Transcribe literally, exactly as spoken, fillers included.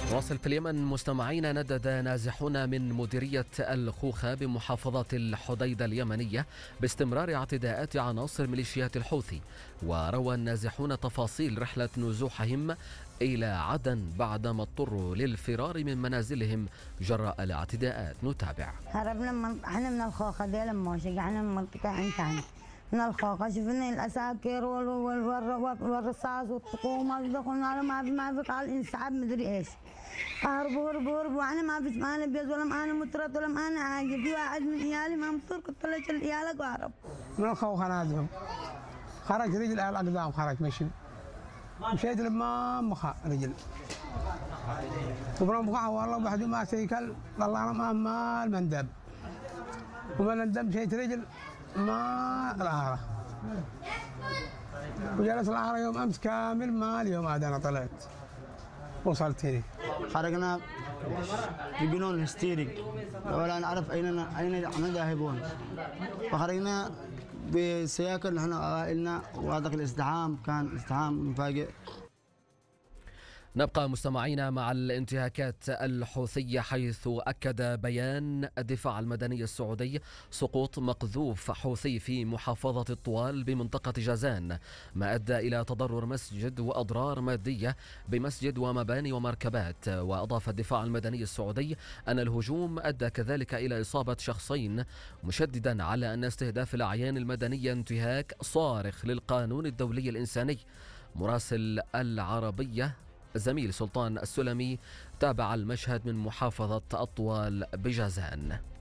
واصل في اليمن مستمعين. ندد نازحون من مديرية الخوخة بمحافظة الحديدة اليمنية باستمرار اعتداءات عناصر ميليشيات الحوثي، وروى النازحون تفاصيل رحلة نزوحهم إلى عدن بعدما اضطروا للفرار من منازلهم جراء الاعتداءات. نتابع. هربنا من احنا من الخوخة دي لما شجعنا من منطقة عندنا من الخوخة، شفنا الأساكر والرصاص والطقومة، دخلنا ما في ما في قال انسحاب مدري ايش، هربوا هربوا هربوا. انا ما في معانا بيض ولا معانا مطرد ولا معانا حاجة. في واحد من عيالي ما مطر قلت له شل عيالك وهرب من الخوخة. نازهم خرج رجل على الأقدام، خرج مشي مشيت لما مخا رجل وبرم مخا والله بعد ما سيكل طلعنا معه ما المندب ومن الندب مشيت رجل ما العارة، وجلس العارة يوم أمس كامل ما اليوم عاد أنا طلعت وصلت هنا. خرجنا بجنون هستيري ولا نعرف أين أين ذاهبون، وخرجنا بسياكل نحن عائلنا، وهذاك الازدحام كان ازدحام مفاجئ. نبقى مستمعين مع الانتهاكات الحوثية، حيث أكد بيان الدفاع المدني السعودي سقوط مقذوف حوثي في محافظة الطوال بمنطقة جازان، ما أدى إلى تضرر مسجد وأضرار مادية بمسجد ومباني ومركبات. وأضاف الدفاع المدني السعودي أن الهجوم أدى كذلك إلى إصابة شخصين، مشددا على أن استهداف الأعيان المدنية انتهاك صارخ للقانون الدولي الإنساني. مراسل العربية زميل سلطان السلمي تابع المشهد من محافظة الطوال بجازان.